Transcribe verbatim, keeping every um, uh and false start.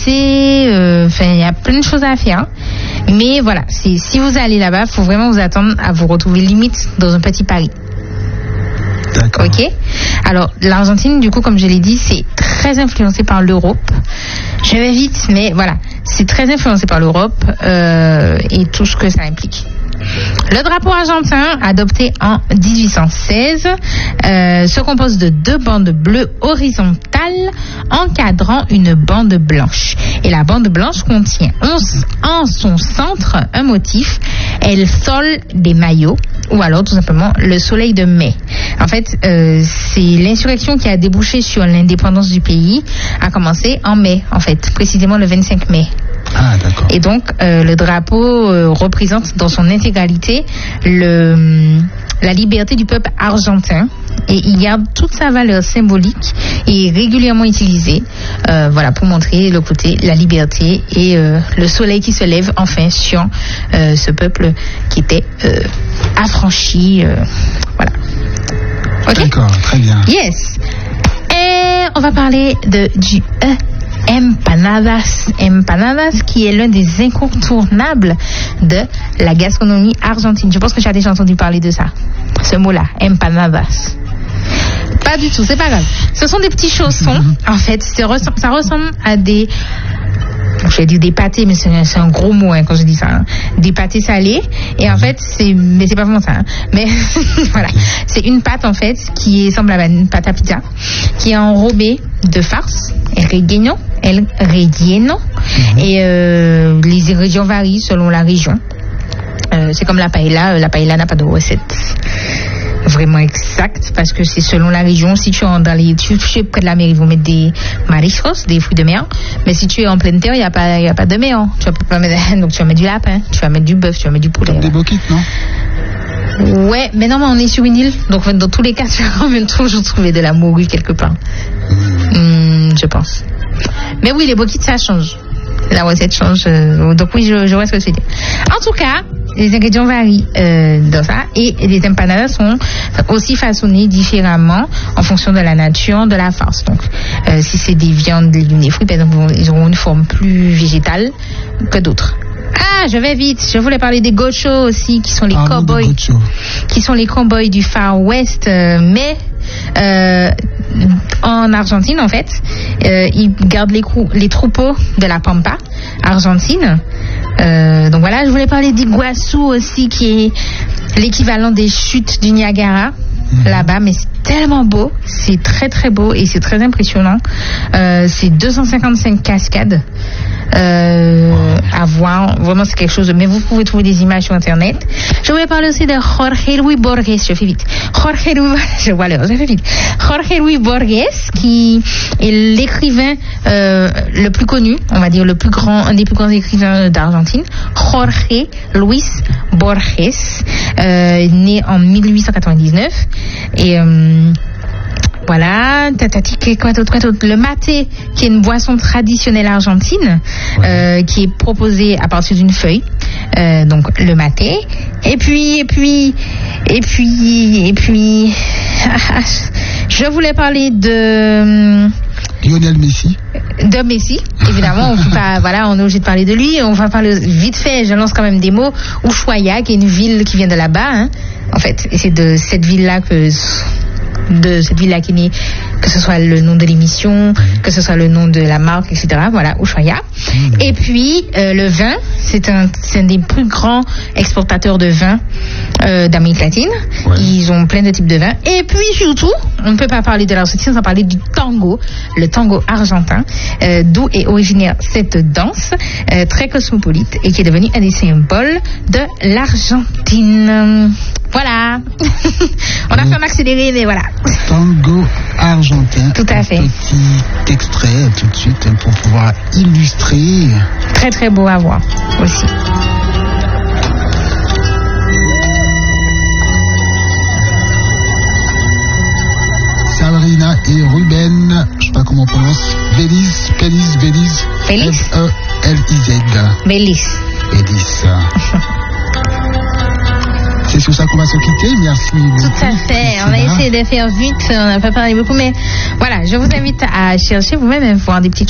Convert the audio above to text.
euh, il y a plein de choses à faire. Mais voilà, c'est, si vous allez là-bas, il faut vraiment vous attendre à vous retrouver limite dans un petit Paris. D'accord. Ok. Alors, l'Argentine, du coup, comme je l'ai dit, c'est très influencé par l'Europe. Je vais vite, mais voilà, c'est très influencé par l'Europe euh, et tout ce que ça implique. Le drapeau argentin, adopté en dix-huit cent seize, euh, se compose de deux bandes bleues horizontales encadrant une bande blanche. Et la bande blanche contient en son centre un motif, El Sol de Mayo, ou alors tout simplement le soleil de mai. En fait, euh, c'est l'insurrection qui a débouché sur l'indépendance du pays, a commencé en mai, en fait, précisément le vingt-cinq mai. Ah, d'accord. Et donc, euh, le drapeau euh, représente dans son intégralité le, la liberté du peuple argentin et il garde toute sa valeur symbolique et est régulièrement utilisé euh, voilà, pour montrer le côté, la liberté et euh, le soleil qui se lève enfin sur euh, ce peuple qui était euh, affranchi. Euh, voilà. Okay? D'accord, très bien. Yes. Et on va parler de, du E. Empanadas, empanadas qui est l'un des incontournables de la gastronomie argentine. Je pense que tu as déjà entendu parler de ça, ce mot-là, empanadas. Pas du tout, c'est pas grave. Ce sont des petits chaussons, en fait, ça ressemble, ça ressemble à des... Je vais dire des pâtés, mais c'est un, c'est un gros mot hein, quand je dis ça. Hein. Des pâtés salés. Et en fait, c'est, mais c'est pas vraiment ça. Hein. Mais voilà, c'est une pâte en fait qui est semblable à une pâte à pizza, qui est enrobée de farce, el relleno, el relleno. Mm-hmm. Et euh, les ingrédients varient selon la région. Euh, c'est comme la paella. La paella n'a pas de recette vraiment exact parce que c'est selon la région. Si tu es dans les, tu, tu es près de la mer, ils vont mettre des mariscos, des fruits de mer. Mais si tu es en pleine terre, il n'y a pas, il y a pas de mer. Hein. Tu vas pas mettre, donc tu vas mettre du lapin, tu vas mettre du bœuf, tu vas mettre du poulet. Comme des boquites, non? Ouais, mais non, mais on est sur une île, donc dans tous les cas, tu vas quand même toujours trouver de la morue quelque part. Mmh. Mmh, je pense. Mais oui, les boquites, ça change. La recette change. Euh, donc oui, je, je vois ce que tu dis. En tout cas, les ingrédients varient euh, dans ça et les empanadas sont aussi façonnés différemment en fonction de la nature de la farce. Donc, euh, si c'est des viandes, des légumes, des fruits, par exemple, ils auront une forme plus végétale que d'autres. Ah, je vais vite. Je voulais parler des gauchos aussi, qui sont les ah, cowboys, qui sont les cowboys du Far West, euh, mais euh, en Argentine en fait, euh, ils gardent les, crou- les troupeaux de la Pampa argentine. Euh, donc voilà, je voulais parler d'Iguassou aussi, qui est l'équivalent des chutes du Niagara. Mmh. Là-bas, mais c'est tellement beau, c'est très très beau et c'est très impressionnant. Euh, c'est deux cent cinquante-cinq cascades euh, à voir. Vraiment, c'est quelque chose de... Mais vous pouvez trouver des images sur Internet. Je voulais parler aussi de Jorge Luis Borges. Je fais vite. Jorge Luis... Je vois l'heure, je fais vite. Jorge Luis Borges, qui est l'écrivain euh, le plus connu, on va dire le plus grand, un des plus grands écrivains d'Argentine. Jorge Luis Borges, euh, né en dix-huit cent quatre-vingt-dix-neuf. Et euh, voilà, tatati, quoi d'autre, quoi d'autre. Le maté, qui est une boisson traditionnelle argentine, euh, qui est proposée à partir d'une feuille. Euh, donc le maté. Et puis, et puis, et puis, et puis, je voulais parler de Lionel Messi. De Messi, évidemment. On peut pas, voilà, on est obligé de parler de lui. On va parler vite fait. Je lance quand même des mots. Ushuaia, qui est une ville qui vient de là-bas, hein, en fait. Et c'est de cette ville-là que de cette ville-là qui est née, que ce soit le nom de l'émission, que ce soit le nom de la marque, et cetera. Voilà, Ushuaia. Mmh. Et puis, euh, le vin, c'est un, c'est un des plus grands exportateurs de vin euh, d'Amérique latine. Ouais. Ils ont plein de types de vins. Et puis, surtout, on ne peut pas parler de l'Argentine sans parler du tango, le tango argentin, euh, d'où est originaire cette danse, euh, très cosmopolite, et qui est devenue un des symboles de l'Argentine. Voilà. On a fait un accéléré, mais voilà. Tango argentin. Tout à fait. Un petit extrait tout de suite pour pouvoir illustrer. Très très beau à voir aussi. Sabrina et Ruben, je sais pas comment on prononce, Belize, Belize, Belize. Belize. F E L I Z. Belize. Belize. C'est sur ça qu'on va se quitter. Merci beaucoup. Tout à fait. On va essayer de faire vite. On n'a pas parlé beaucoup, mais voilà, je vous invite à chercher vous-même et voir des petites